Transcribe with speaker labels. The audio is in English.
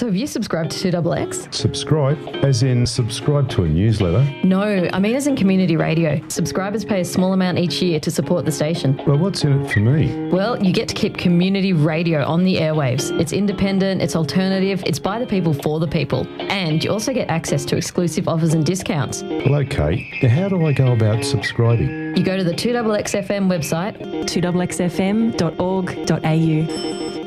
Speaker 1: So have you subscribed to 2XX?
Speaker 2: Subscribe? As in subscribe to a newsletter?
Speaker 1: No, I mean as in community radio. Subscribers pay a small amount each year to support the station.
Speaker 2: Well, what's in it for me?
Speaker 1: Well, you get to keep community radio on the airwaves. It's independent, it's alternative, it's by the people for the people. And you also get access to exclusive offers and discounts.
Speaker 2: Well, okay. Now, how do I go about subscribing?
Speaker 1: You go to the 2XXFM website,
Speaker 3: 2XXFM.org.au.